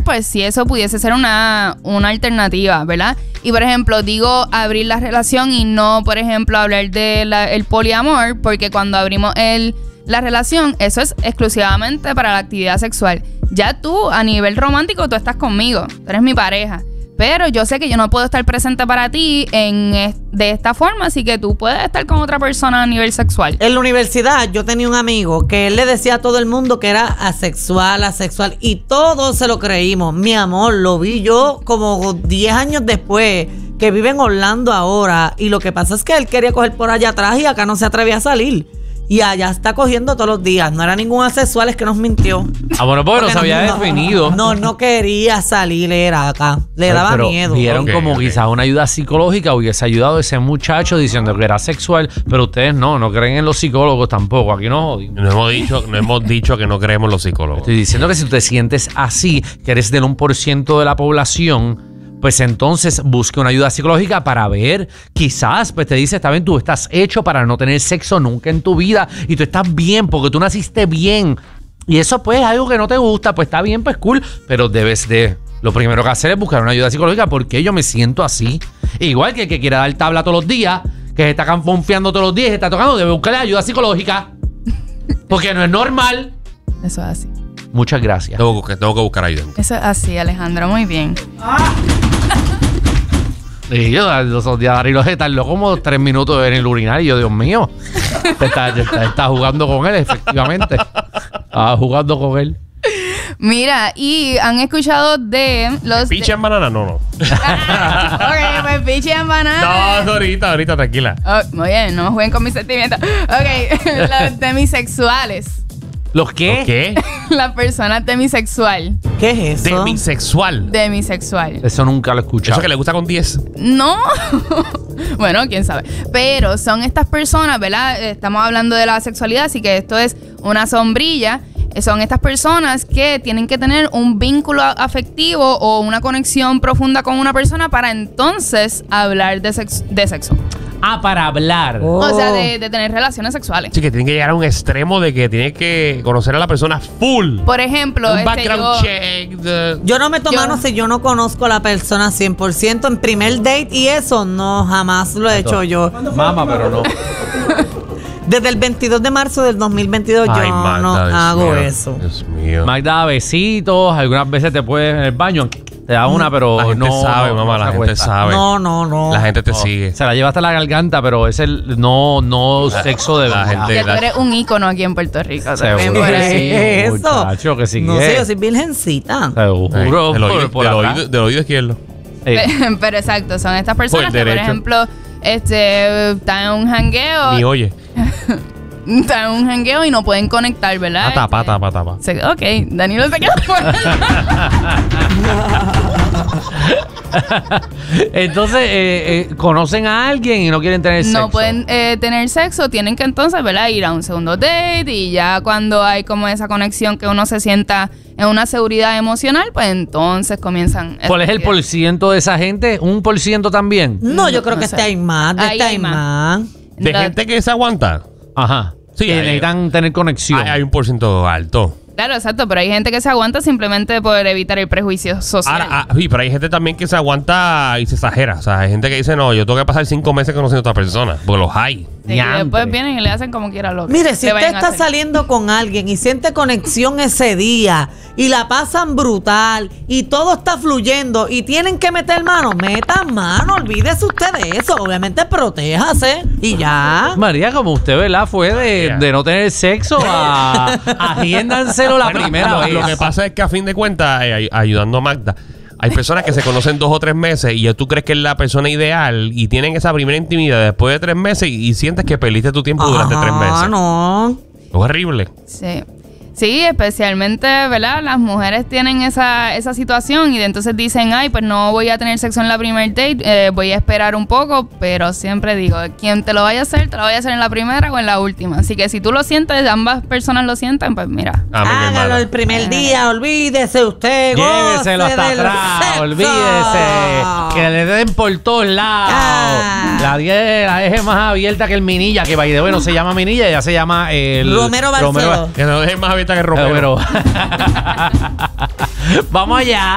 pues si eso pudiese ser una alternativa, ¿verdad? Y por ejemplo, digo abrir la relación y no, por ejemplo, hablar de el poliamor, porque cuando abrimos la relación, eso es exclusivamente para la actividad sexual. Ya tú, a nivel romántico, tú estás conmigo, tú eres mi pareja. Pero yo sé que yo no puedo estar presente para ti de esta forma, así que tú puedes estar con otra persona a nivel sexual. En la universidad yo tenía un amigo que él le decía a todo el mundo que era asexual, y todos se lo creímos. Mi amor, lo vi yo como 10 años después, que vive en Orlando ahora, y lo que pasa es que él quería coger por allá atrás y acá no se atrevía a salir. Y allá está cogiendo todos los días. No era ningún asexual, es que nos mintió. Bueno, porque no se había definido. No quería salir, era acá. Le daba miedo. Vieron como quizás una ayuda psicológica hubiese ayudado a ese muchacho diciendo que era sexual, pero ustedes no creen en los psicólogos tampoco. Aquí no jodimos. No hemos dicho que no creemos en los psicólogos. Estoy diciendo que si tú te sientes así, que eres del 1% de la población, pues entonces busque una ayuda psicológica para ver, quizás, pues te dice, está bien, tú estás hecho para no tener sexo nunca en tu vida y tú estás bien porque tú naciste bien. Y eso pues es algo que no te gusta, pues está bien, pues cool, pero lo primero que hacer es buscar una ayuda psicológica porque yo me siento así. Igual que el que quiera dar tabla todos los días, que se está confiando todos los días, se está tocando, debe buscar ayuda psicológica. Porque no es normal. Eso es así. Muchas gracias. Tengo que buscar ayuda. Eso es así, Alejandro, muy bien. Y yo los días de Darilo se tardó como 3 minutos en el urinario, Dios mío. Está jugando con él, efectivamente. Estaba jugando con él. Mira, y han escuchado de los... ¿Piche en banana? No. Ok, pues piche en banana. No, ahorita, tranquila. Oh, muy bien, no jueguen con mis sentimientos. Ok, los demisexuales. ¿Los qué? ¿Qué? La persona demisexual. ¿Qué es eso? Demisexual. Demisexual. Eso nunca lo he escuchado. ¿Eso que le gusta con 10? No. Bueno, quién sabe. Pero son estas personas, ¿verdad? Estamos hablando de la sexualidad, así que esto es una sombrilla. Son estas personas que tienen que tener un vínculo afectivo o una conexión profunda con una persona para entonces hablar de sexo. Para hablar. O sea, de tener relaciones sexuales. Sí, que tienen que llegar a un extremo de que tienen que conocer a la persona full. Por ejemplo, un background check. Yo no me tomo mano si yo no conozco a la persona 100% en primer date y eso no, jamás lo he hecho yo. Mama, pero no. Desde el 22 de marzo del 2022 Ay, yo Magda, no Dios hago mío, eso. Dios mío. Magda, besitos. Algunas veces te puedes en el baño. Te da una, pero La gente no. sabe, mamá, la gente sabe. No. La gente te sigue. Se la lleva hasta la garganta, pero es el no sexo de la verdad. gente- Ya tú eres un ícono aquí en Puerto Rico. Seguro Por que ahí. sí, ¿Qué es eso? muchacho, que sí. No sé, yo soy virgencita. Seguro. por atrás. Del oído izquierdo. Pero exacto, son estas personas Por el que, por derecho. ejemplo, están en un jangueo. Ni oye. Están en un jangueo y no pueden conectar, ¿verdad? Tapa. Ok, Danilo se quedó fuera. Entonces, conocen a alguien y no quieren tener sexo. No pueden tener sexo, tienen que entonces, ¿verdad? Ir a un segundo date y ya cuando hay como esa conexión que uno se sienta en una seguridad emocional, pues entonces comienzan... ¿Cuál es el porciento de esa gente? ¿1 por ciento también? No, yo creo no que sé. está en más. Ahí hay más. De gente que se aguanta. Ajá. Sí, que necesitan tener conexión. Hay un porciento alto. Claro, exacto, pero hay gente que se aguanta simplemente por evitar el prejuicio social. Ahora, sí, pero hay gente también que se aguanta y se exagera. O sea, hay gente que dice, no, yo tengo que pasar 5 meses conociendo a otra persona. Porque los hay. Sí, y después vienen y le hacen como quiera lo que Mire, si le usted vayan a está hacer. saliendo con alguien y siente conexión ese día y la pasan brutal y todo está fluyendo y tienen que meter mano, metan mano, olvídese usted de eso. Obviamente protéjase y ya. María, como usted, ¿verdad? Fue de no tener sexo a agéndanselo la primera vez. Lo que pasa es que a fin de cuentas, ayudando a Magda, hay personas que se conocen 2 o 3 meses y ya tú crees que es la persona ideal y tienen esa primera intimidad después de 3 meses y sientes que perdiste tu tiempo durante 3 meses. No. Es horrible. Sí. Sí, especialmente, ¿verdad? Las mujeres tienen esa situación y entonces dicen, ay, pues no voy a tener sexo en la primer date, voy a esperar un poco, pero siempre digo, quien te lo vaya a hacer en la primera o en la última. Así que si tú lo sientes, ambas personas lo sienten, pues mira. Amén, Hágalo hermana. el primer día, olvídese usted. Lléveselo goce hasta del atrás, sexo. olvídese. Que le den por todos lados. La deje más abierta que el Minilla, que by the way no se llama Minilla, ya se llama el Romero Barceló. Que no dejes más abierta que Romero. Vamos allá.